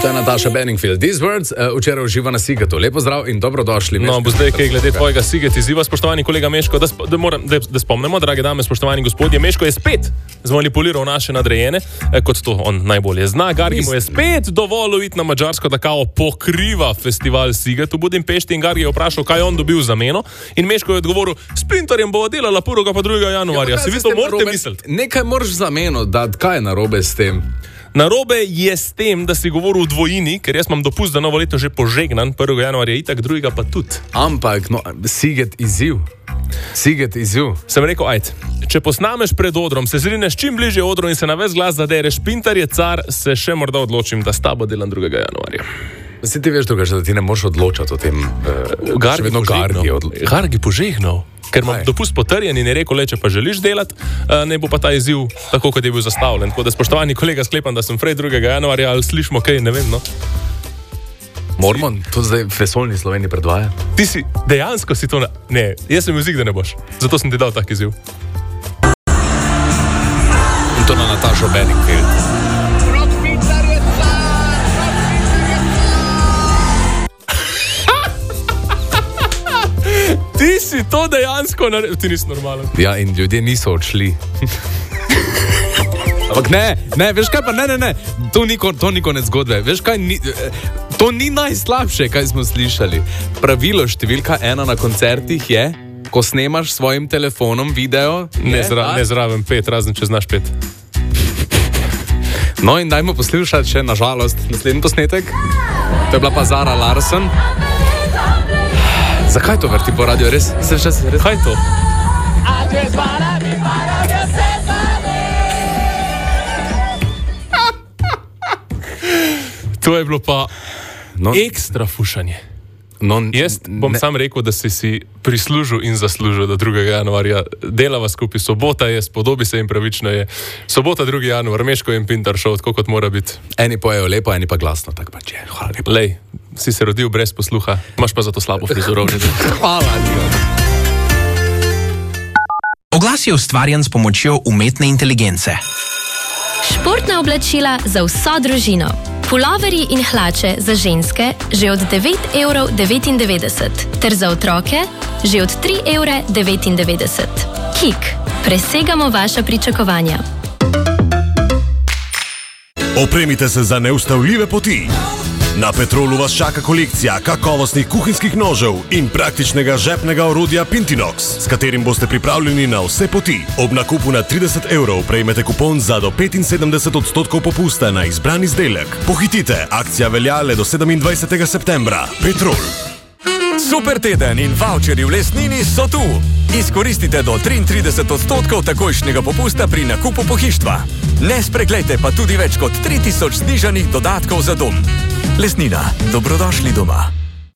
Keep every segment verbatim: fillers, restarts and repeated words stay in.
To je Nataša Benningfield. These words, uh, včeraj uživa na Sigatu. Lepo zdrav in dobrodošli. No, bo zdaj kaj glede tvojega Siget izziva, spoštovani kolega Meško, da, da, moram, da, da spomnimo, drage dame, spoštovani gospodje, Meško je spet zmanipuliral naše nadrejene, eh, kot to on najbolje zna. Gargi mu je spet dovolil iti na Madžarsko, da kao pokriva festival Siget v Budimpešti in Gargi je vprašal, kaj on dobil za meno. In Meško je odgovoril, s Pintarjem bova delala prvega pa drugega januarja. Se vi to morate misliti? Nekaj moraš za meno, da kaj je narobe s tem? Narobe je s tem, da si govoril v dvojini, ker jaz imam dopust, da novo leto že požegnan, prvega januarja itak, drugega pa tudi. Ampak, no, Siget izziv. Siget izziv. Sem rekel, ajde, če posnameš pred odrom, se zrineš čim bliže odru in se na ves glas zadereš, Pintar je car, se še morda odločim, da s tabo delam drugega januarja. Si ti veš drugače, da ti ne moreš odločati o tem, uh, Gargi požegnal. Odlo... Gargi požegnal. Ker imam dopust potrjen in je rekel, le, če pa želiš delati, ne bo pa ta izziv tako, kot je bil zastavljen. Tako da, spoštovani kolega, sklepam, da sem frej drugega januarja, ali slišimo kaj, ne vem, no. Moramo to zdaj v vesoljni Sloveniji predvaja? Ti si, dejansko si to, na... ne, jaz sem muzik, da ne boš. Zato sem ti dal tak izziv. In to na Natašo Benningfield. Ti si to dejansko naredil, ti nisi normalen. Ja, in ljudje niso odšli. Ampak ne, ne, veš kaj pa, ne, ne, ne, to ni, to ni konec zgodbe. Veš kaj, ni, to ni najslabše, kaj smo slišali. Pravilo številka ena na koncertih je, ko snemaš s svojim telefonom video... Ne, zra, ne zraven pet, razen če znaš pet. No in dajmo poslušati še, nažalost, naslednji posnetek. To je bila pa Zara Larsson. Zakaj to vrti po radio, res? Se še, res? Kaj to? To je bilo pa no, ekstra fušanje. No, Jaz bom ne. sam rekel, da si si prislužil in zaslužil do drugega januarja. Delava skupaj, sobota je, spodobi se in pravično je. Sobota drugega januarja, Meško in Pintar šel, tako kot mora biti. Eni pojejo lepo, eni pa glasno, tako pač je. Hvala lepo. Lej, si se rodil brez posluha, imaš pa za to slabo frizuro. Hvala, Dio. Oglas je ustvarjen s pomočjo umetne inteligence. Športna oblačila za vso družino. Puloverji in hlače za ženske že od devet evrov devetindevetdeset, ter za otroke že od tri evre devetindevetdeset. Kik, presegamo vaša pričakovanja. Opremite se za neustavljive poti. Na Petrolu vas čaka kolekcija kakovostnih kuhinjskih nožev in praktičnega žepnega orodja Pintinox, s katerim boste pripravljeni na vse poti. Ob nakupu na trideset evrov prejmete kupon za do petinsedemdeset odstotkov popusta na izbran izdelek. Pohitite, akcija velja le do sedemindvajsetega septembra. Petrol. Super teden in voucheri v Lesnini so tu. Izkoristite do triintrideset odstotkov takojšnjega popusta pri nakupu pohištva. Ne spreglejte pa tudi več kot tri tisoč znižanih dodatkov za dom. Lesnina, dobrodošli doma.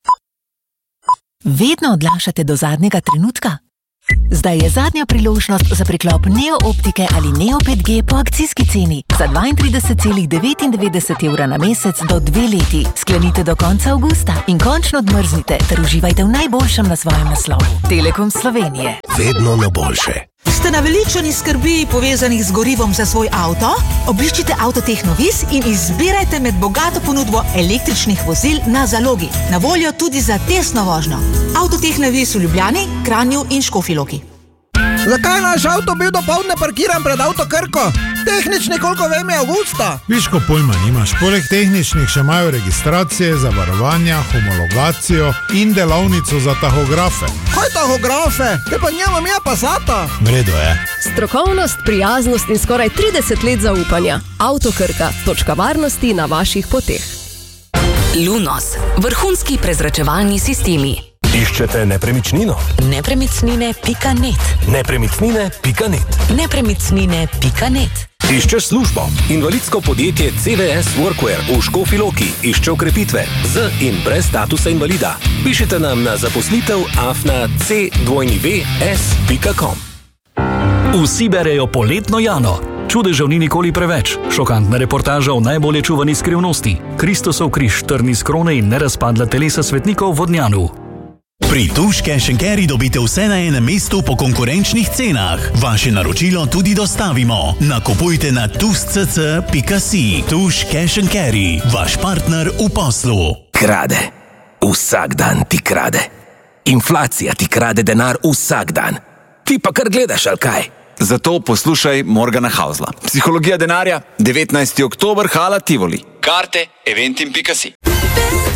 Vedno odlašate do zadnjega trenutka? Zdaj je zadnja priložnost za priklop Neo Optike ali Neo pet G po akcijski ceni za dvaintrideset celih devetindevetdeset evra na mesec do dve leti. Sklenite do konca avgusta in končno odmrznite ter uživajte v najboljšem na svojem naslovu. Telekom Slovenije. Vedno na boljše. Ste naveličani skrbi povezanih z gorivom za svoj avto? Obiščite Avtotehnovis in izbirajte med bogato ponudbo električnih vozil na zalogi. Na voljo tudi za testno vožnjo. Avtotehnovis v Ljubljani, Kranju in Škofji Loki. Zakaj naš avto bil dopoldne parkiran pred Avto Krko? Tehnični, koliko vem, je avgusta. Viško pojma nimaš. Poleg tehničnih še imajo registracije, zavarovanja, homologacijo in delavnico za tahografe. Kaj tahografe? Te pa njemo mi je Passata. Vredo je. Strokovnost, prijaznost in skoraj trideset let zaupanja. Avto Krka, točka varnosti na vaših poteh. Lunos, vrhunski prezračevalni sistemi. Iščete nepremičnino? Nepremicnine pika net. Nepremičnine pika net. Nepremicnine pika net. Iščeš službo? Invalidsko podjetje C V S Workwear v Škofji Loki išče okrepitve z in brez statusa invalida. Pišite nam na zaposlitev afna c w s pika com. Vsi berejo poletno Jano. Čudežev ni nikoli preveč. Šokantna reportaža o najbolje čuvani skrivnosti. Kristosov križ, trni s krone in nerazpadla telesa svetnikov v Vodnjanu. Pri Tuš Cash and Carry dobite vse na enem mestu po konkurenčnih cenah. Vaše naročilo tudi dostavimo. Nakupujte na tuš c c pika si. Tuš Cash and Carry, vaš partner v poslu. Krade. Vsak dan ti krade. Inflacija ti krade denar vsak dan. Ti pa kar gledaš, ali kaj? Zato poslušaj Morgana Hausla. Psihologija denarja, devetnajsti oktober, hala Tivoli. Karte eventim pika si.